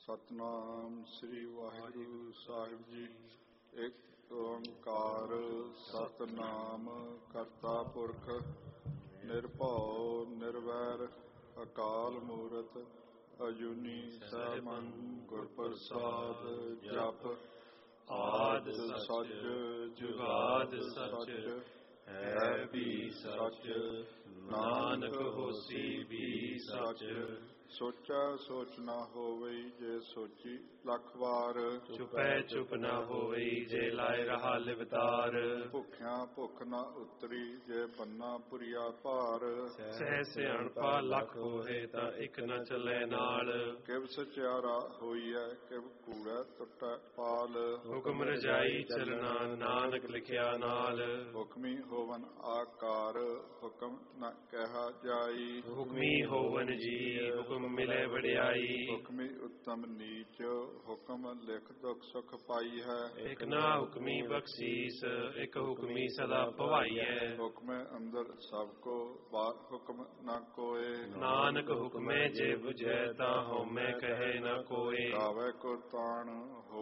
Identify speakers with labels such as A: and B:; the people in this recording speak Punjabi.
A: ਸਤਨਾਮ ਸ੍ਰੀ ਵਾਹਿਗੁਰੂ ਸਾਹਿਬ ਜੀ। ਇੱਕ ਓੰਕਾਰ ਸਤਨਾਮ ਕਰਤਾ ਪੁਰਖ ਨਿਰਭਉ ਨਿਰਵੈਰ ਅਕਾਲ ਮੂਰਤ ਅਜੂਨੀ ਸੈਭੰ ਗੁਰ ਪ੍ਰਸਾਦ। ਜਪ ਆਦਿ ਸਚ ਜੁਗਾਦਿ ਸਚ ਹੈ ਵੀ ਸਚ ਨਾਨਕ ਹੋਸੀ ਵੀ ਸਚ। ਸੋਚਾ ਸੋਚ ਨਾ ਹੋਵਈ ਜੇ ਸੋਚੀ ਲੱਖ ਵਾਰ।
B: ਚੁਪੈ ਚੁਪ ਨਾ ਹੋਵਈ ਜੇ ਲਾਇ ਰਹਾ ਲਿਵਤਾਰ।
A: ਭੁੱਖਿਆ ਭੁੱਖ ਨਾ ਉਤਰੀ ਜੇ ਬੰਨਾ ਪੁਰੀਆ ਭਾਰ।
B: ਸਹਿ ਸਿਆਣਪਾ ਲੱਖ ਹੋਏ ਤਾਂ ਇੱਕ ਨ ਚੱਲੇ ਨਾਲ।
A: ਕਿਵ ਸਚਿਆਰਾ ਹੋਈਐ ਕਿਵ ਕੂੜੈ ਟੁੱਟੈ ਪਾਲ।
B: ਹੁਕਮ ਰਜਾਈ ਚਲਣਾ ਨਾਨਕ ਲਿਖਿਆ ਨਾਲ।
A: ਹੁਕਮੀ ਹੋਵਨ ਆਕਾਰ ਹੁਕਮ ਨ ਕਹਿਆ ਜਾਈ।
B: ਹੁਕਮੀ ਹੋਵਨ ਜੀ ਹੁਕਮ ਮਿਲੇ ਵਡਿਆਈ।
A: ਹੁਕਮੀ ਉੱਤਮ ਨੀਚ ਹੁਕਮ ਲਿਖ ਦੁਖ ਸੁਖ ਪਾਈ ਹੈ।
B: ਇਕ ਨਾ ਹੁਕਮੀ ਬਖਸ਼ੀਸ ਇਕ ਹੁਕਮੀ ਸਦਾ ਭਵਾਈਐ।
A: ਹੁਕਮੇ ਅੰਦਰ ਸਭ ਕੋ ਬਾਹਰ ਹੁਕਮ ਨਾ ਕੋਏ।
B: ਨਾਨਕ ਹੁਕਮੇ ਜੇ ਬੁਝੈ ਤਾਂ ਹਉਮੈ ਕਹੇ ਨਾ ਕੋਏ।
A: ਗਾਵੇ ਕੋ ਤਾਣ